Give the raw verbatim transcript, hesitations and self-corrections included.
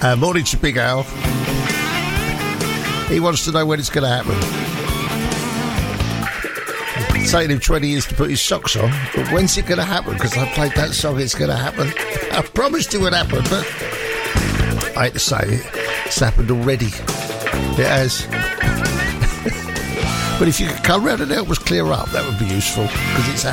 Uh, morning to Big Al. He wants to know when it's going to happen. It's taken him twenty years to put his socks on, but when's it going to happen? Because I played that song, it's going to happen. I promised it would happen, but I hate to say it, it's happened already. It has. But if you could come round and help us clear up, that would be useful, because it's happened.